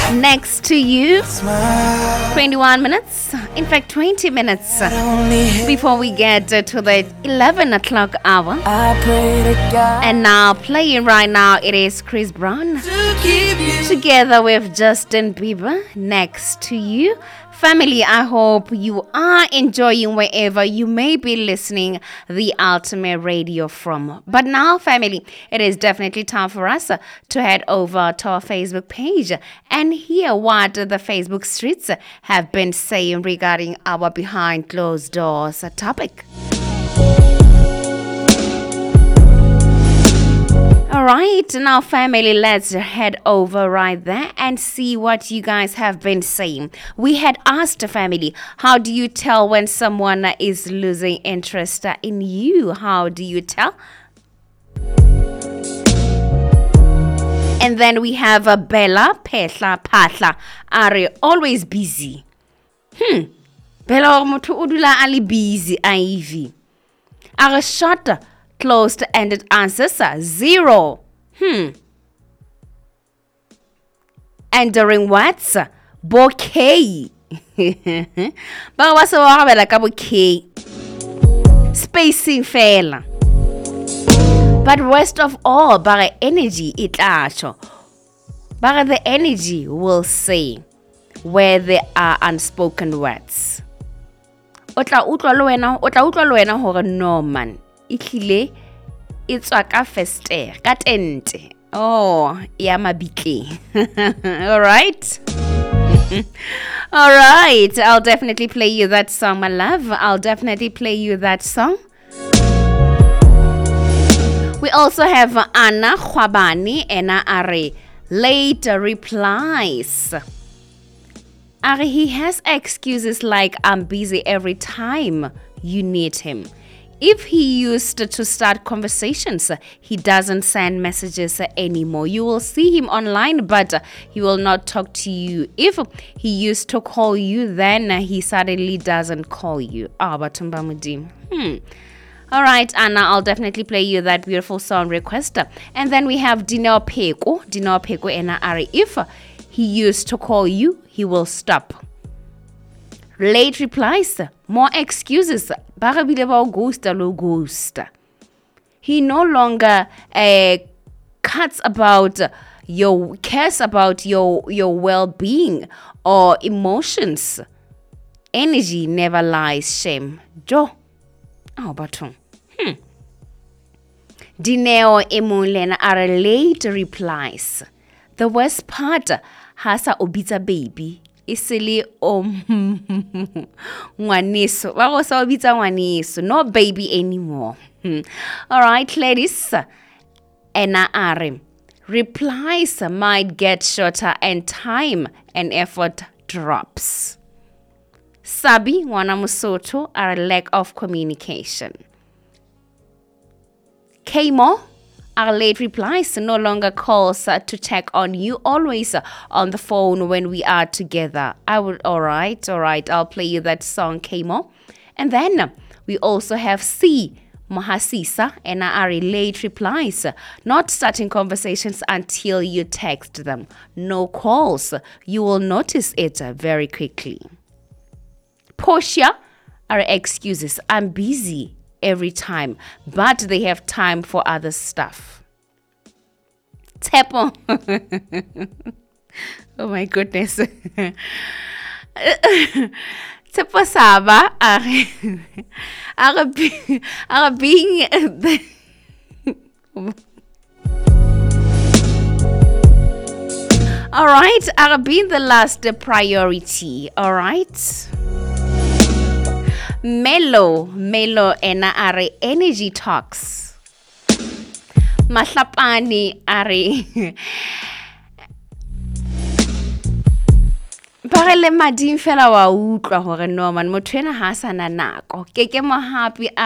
Next to you, 21 minutes, in fact 20 minutes before we get to the 11 o'clock hour. And now playing right now, it is Chris Brown together with Justin Bieber, Next to You. Family, I hope you are enjoying wherever you may be listening the Ultimate Radio from. But now, family, it is definitely time for us to head over to our Facebook page and hear what the Facebook streets have been saying regarding our behind closed doors topic. All right, now family, let's head over right there and see what you guys have been saying. We had asked family, how do you tell when someone is losing interest in you? How do you tell? And then we have Bella Petla Patla. Are always busy. Bella motho o dula ali busy Ivy. Are short closed-ended answers 0. Entering words bouquet. Ba wa se wa bela ka bouquet. Spacing fela. But worst of all, ba energy itlacho. Ba the energy will say where there are unspoken words. Otla utlwa le wena hore no man. Ikhile itswa ka feste ka tente. Oh, ya mabitli. All right. All right, I'll definitely play you that song, my love. I'll definitely play you that song. We also have Anna Khwabani and Are late replies. Are he has excuses like I'm busy every time you need him. If he used to start conversations, he doesn't send messages anymore. You will see him online, but he will not talk to you. If he used to call you, then he suddenly doesn't call you. Batumba Mudim. All right, Anna, I'll definitely play you that beautiful song request. And then we have Dineo Peko and Ari. If he used to call you, he will stop. Late replies, more excuses. He no longer cares about your well-being or emotions. Energy never lies. Shame. Jo. Baton. Dineo Emulena are late replies. The worst part has a obita baby. Isili ngwaniso. Wa go obita ngwaniso. No baby anymore. All right, ladies. Ena are replies might get shorter and time and effort drops. Sabi ngwana Musoto are lack of communication. Kmo our late replies no longer calls to check on you, always on the phone when we are together. All right, I'll play you that song, Kmo. And then we also have C, Mahasisa, and our late replies, not starting conversations until you text them. No calls. You will notice it very quickly. Portia, our excuses. I'm busy every time, but they have time for other stuff. Tepo. Oh my goodness. Tepo Saba are being all right, are being the last priority. All right. Melo and are energy talks. Mahlapani are Parele mading fela wa utlwa hore no man motho ena ha sana nako. Keke mo happy